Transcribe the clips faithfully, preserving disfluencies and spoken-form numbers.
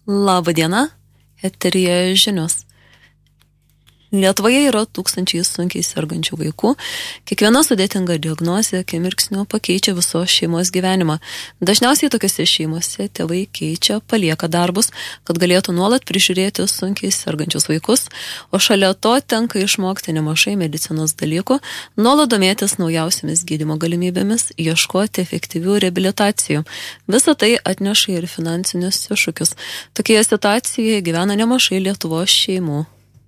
Labą dieną, eteryje žinios. Lietuvoje yra tūkstančiai sunkiai sergančių vaikų. Kiekviena sudėtinga diagnozė akimirksniu pakeičia visos šeimos gyvenimą. Dažniausiai tokiose šeimose tėvai keičia, palieka darbus, kad galėtų nuolat prižiūrėti sunkiai sergančius vaikus, o šalia to tenka išmokti nemažai medicinos dalykų, nuolat domėtis naujausiamis gydymo galimybėmis, ieškoti efektyvių reabilitacijų. Visa tai atneša ir finansinius iššūkius. Tokioje situacijoje gyvena nemažai Lietuvos šeimų.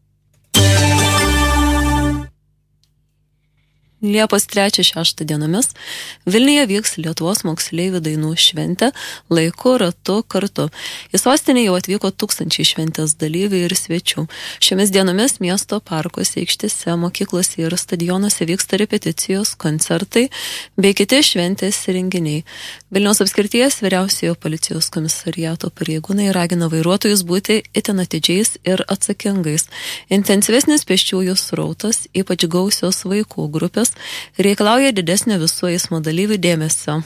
Liepos trečią šeštą dienomis Vilniuje vyks Lietuvos moksleivių dainų šventė laiku, ratu, kartu. Į sostinę jau atvyko tūkstančiai šventės dalyvių ir svečių. Šiomis dienomis miesto parkuose, aikštėse, mokyklose ir stadionuose vyksta repeticijos, koncertai bei kiti šventės renginiai. Vilniaus apskrities vyriausiojo policijos komisariato pareigūnai ragina vairuotojus būti itin atidžiais ir atsakingais. Intensyvesnis pėsčiųjų srautas, ypač gausios vaikų grupės, reikalauja didesnio visų eismo dalyvių dėmesio.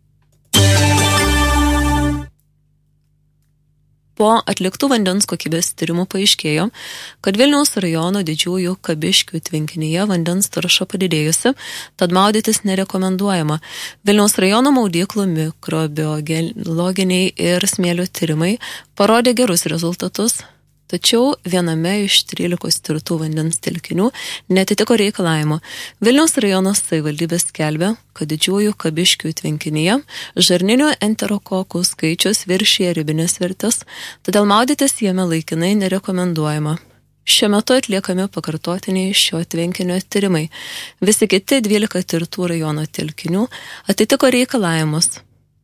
Po atliktų vandens kokybės tyrimų paaiškėjo, kad Vilniaus rajono Didžiųjų Kabiškių tvenkinyje vandens tarša padidėjusi, tad maudytis nerekomenduojama. Vilniaus rajono maudyklų mikrobiologiniai ir smėlio tyrimai parodė gerus rezultatus, tačiau viename iš trylikos tirtų vandens telkinių netitiko reikalavimo. Vilniaus rajono savivaldybė skelbia, kad Didžiųjų Kabiškių tvenkinyje žarninių enterokokų skaičius viršija ribinės vertės, todėl maudytis jame laikinai nerekomenduojama. Šiuo metu atliekami pakartotiniai šio tvenkinio tyrimai. Visi kiti dvylika tirtų rajono telkinių atitiko reikalavimus.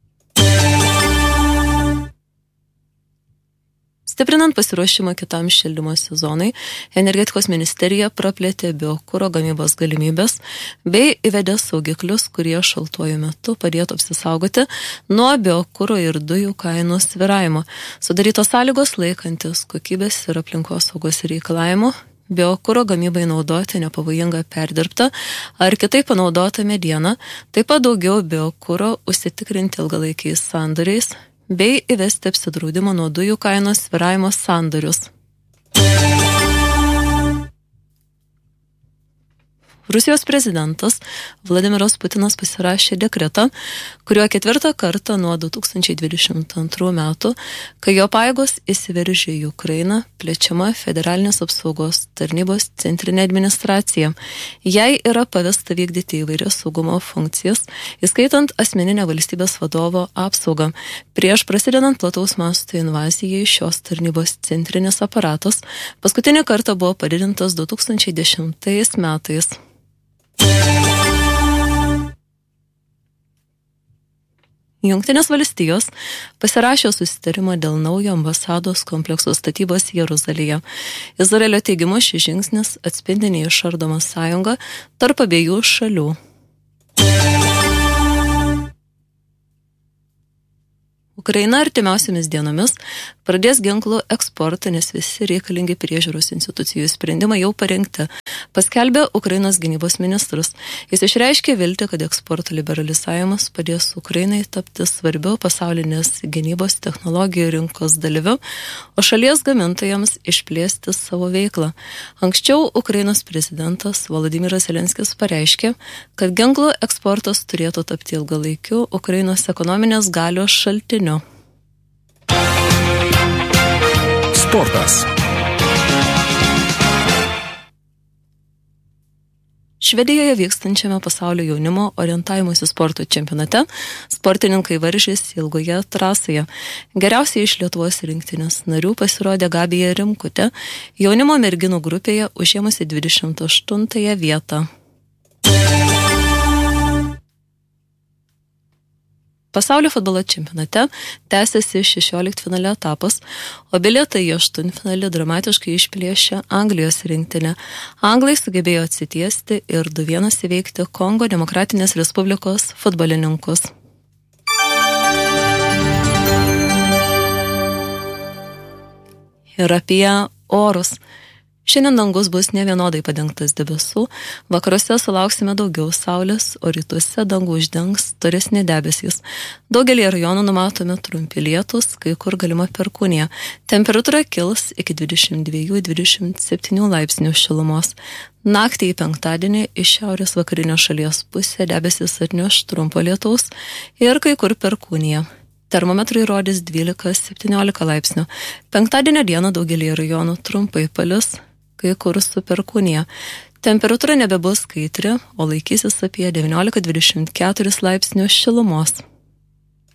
Stiprinant pasiruošimą kitam šildymo sezonui, energetikos ministerija praplėtė biokuro gamybos galimybės bei įvedė saugiklius, kurie šaltuoju metu padėtų apsisaugoti nuo biokuro ir dujų kainų svyravimo. Sudarytos sąlygos laikantis kokybės ir aplinkos saugos reikalavimų, biokuro gamybai naudoti nepavojingą perdirbtą ar kitaip panaudotą medieną, taip pat daugiau biokuro užsitikrinti ilgalaikiais sandoriais, bei įvesti apsidraudimo nuo dujų kainos svyravimo sandorius. Rusijos prezidentas Vladimiras Putinas pasirašė dekretą, kuriuo ketvirtą kartą nuo du tūkstančiai dvidešimt antrų metų, kai jo pajėgos įsiveržė į Ukrainą, plečiama federalinės apsaugos tarnybos centrinė administracija. Jai yra pavesta vykdyti įvairias saugumo funkcijas, įskaitant asmeninę valstybės vadovo apsaugą. Prieš prasidedant plataus masto invazijai šios tarnybos centrinis aparatas paskutinį kartą buvo padidintas du tūkstančiai dešimtais metais. Jungtinės valstijos pasirašė susitarimą dėl naujo ambasados komplekso statybos Jeruzalėje. Izraelio teigimu šis žingsnis atspindi neišardomą sąjungą tarp abiejų šalių. Ukraina artimiausiamis dienomis pradės ginklų eksportą, nes visi reikalingi priežiūros institucijų sprendimai jau parengti, paskelbė Ukrainos gynybos ministras. Jis išreiškė viltį, kad eksporto liberalizavimas padės Ukrainai tapti svarbiu pasaulinės gynybos technologijų rinkos dalyviu, o šalies gamintojams išplėsti savo veiklą. Anksčiau Ukrainos prezidentas Volodymyras Zelenskis pareiškė, kad ginklų eksportas turėtų tapti ilgalaikiu Ukrainos ekonominės galios šaltiniu. Sportas. Švedijoje vykstančiame pasaulio jaunimo orientavimosi sporto čempionate sportininkai varžėsi ilgoje trasoje. Geriausiai iš Lietuvos rinktinės narių pasirodė Gabija Rimkutė, jaunimo merginų grupėje užėmusi dvidešimt aštuntąją vietą. Pasaulio futbolo čempionate tęsiasi šešioliktfinalio etapas, o bilietai į aštuntfinalį dramatiškai išplėšė Anglijos rinktinę. Anglai sugebėjo atsitiesti ir du vienas įveikti Kongo Demokratinės Respublikos futbolininkus. Ir apie orus. Šiandien dangus bus nevienodai padengtas debesų, vakaruose sulauksime daugiau saulės, o rytuose dangų uždengs storesni debesys. Daugelį rajonų numatomi trumpi lietūs, kai kur galima perkūnija. Temperatūra kils iki dvidešimt dviejų iki dvidešimt septynių laipsnių šilumos. Naktį į penktadienį iš šiaurės vakarinio šalies pusė debesys atneš trumpo lietaus ir kai kur perkūnija. Termometrai rodys dvylika septyniolika laipsnių. Penktadienio dieną daugelį rajonų trumpai palis, kai kur su perkūnija. Temperatūra nebebus skaidri, o laikysis apie devyniolika dvidešimt keturis laipsnių šilumos.